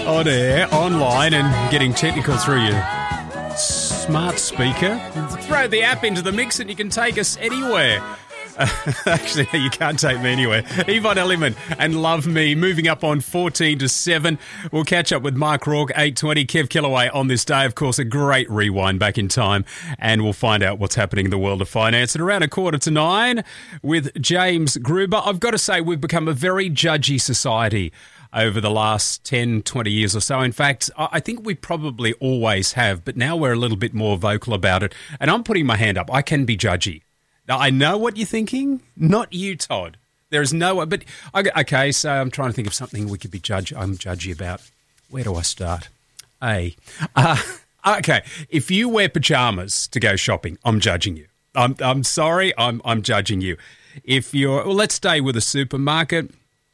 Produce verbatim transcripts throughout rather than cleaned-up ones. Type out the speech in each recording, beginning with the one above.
on air, online, and getting technical through your smart speaker. Throw the app into the mix and you can take us anywhere. Uh, actually, you can't take me anywhere. Yvonne Elliman and Love Me moving up on fourteen to seven. We'll catch up with Mark Rourke, eight twenty. Kev Kellaway on this day. Of course, a great rewind back in time. And we'll find out what's happening in the world of finance at around a quarter to nine with James Gruber. I've got to say, we've become a very judgy society over the last ten, twenty years or so. In fact, I think we probably always have, but now we're a little bit more vocal about it. And I'm putting my hand up. I can be judgy. Now, I know what you're thinking. Not you, Todd. There is no one. But, okay, so I'm trying to think of something we could be judge. I'm judgy about. Where do I start? A. Uh, okay, if you wear pajamas to go shopping, I'm judging you. I'm I'm sorry, I'm I'm judging you. If you're, well, let's stay with a supermarket.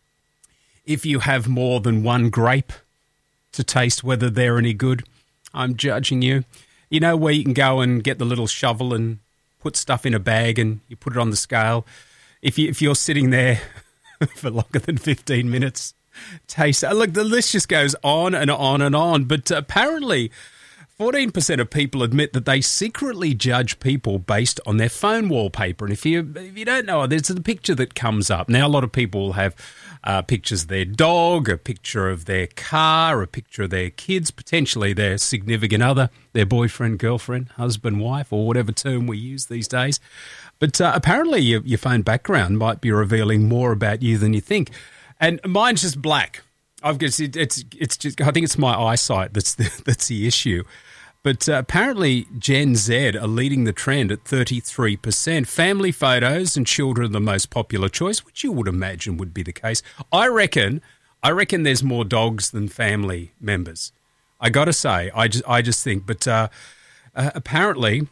If you have more than one grape to taste whether they're any good, I'm judging you. You know where you can go and get the little shovel and put stuff in a bag and you put it on the scale. If, you, if you're sitting there for longer than fifteen minutes, taste. Look, the list just goes on and on and on. But apparently fourteen percent of people admit that they secretly judge people based on their phone wallpaper. And if you if you don't know, there's a picture that comes up. Now, a lot of people will have uh, pictures of their dog, a picture of their car, a picture of their kids, potentially their significant other, their boyfriend, girlfriend, husband, wife, or whatever term we use these days. But uh, apparently your, your phone background might be revealing more about you than you think. And mine's just black. I've got, it's, it's, it's just, I think it's my eyesight that's the, that's the issue. But uh, apparently Gen Z are leading the trend at thirty-three percent. Family photos and children are the most popular choice, which you would imagine would be the case. I reckon I reckon there's more dogs than family members. I got to say, I just, I just think. But uh, uh, apparently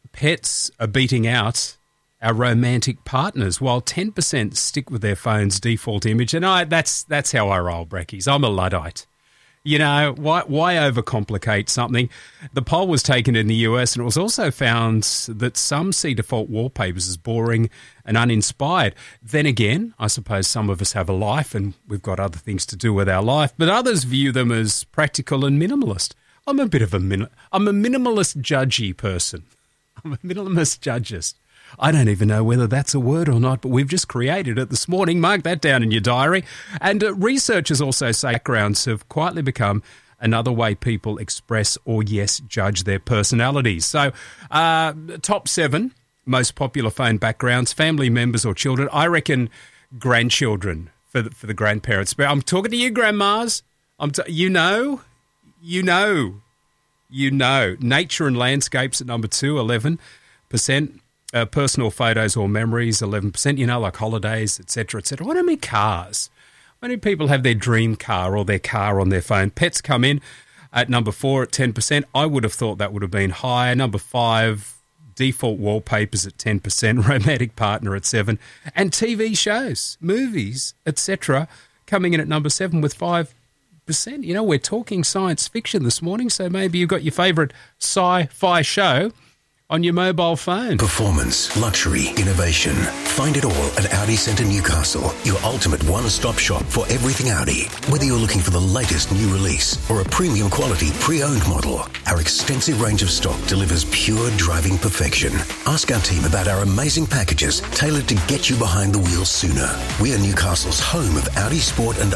pets are beating out our romantic partners, while ten percent stick with their phone's default image. And I, that's that's how I roll, Breckies. I'm a Luddite. You know, why why overcomplicate something? The poll was taken in the U S and it was also found that some see default wallpapers as boring and uninspired. Then again, I suppose some of us have a life and we've got other things to do with our life, but others view them as practical and minimalist. I'm a bit of a min- I'm a minimalist judgy person. I'm a minimalist judgist. I don't even know whether that's a word or not, but we've just created it this morning. Mark that down in your diary. And uh, researchers also say backgrounds have quietly become another way people express or, yes, judge their personalities. So uh, top seven most popular phone backgrounds, family members or children. I reckon grandchildren for the, for the grandparents. But I'm talking to you, grandmas. I'm t- you know, you know, you know. Nature and landscapes at number two, eleven percent. Uh, personal photos or memories, eleven percent, you know, like holidays, et cetera, et cetera. What do I mean cars? Many people have their dream car or their car on their phone. Pets come in at number four at ten percent. I would have thought that would have been higher. Number five, default wallpapers at ten percent, romantic partner at seven, and T V shows, movies, et cetera, coming in at number seven with five percent. You know, we're talking science fiction this morning, so maybe you've got your favourite sci-fi show on your mobile phone. Performance, luxury, innovation. Find it all at Audi Centre Newcastle, your ultimate one-stop shop for everything Audi. Whether you're looking for the latest new release or a premium quality pre-owned model, our extensive range of stock delivers pure driving perfection. Ask our team about our amazing packages tailored to get you behind the wheel sooner. We are Newcastle's home of Audi Sport and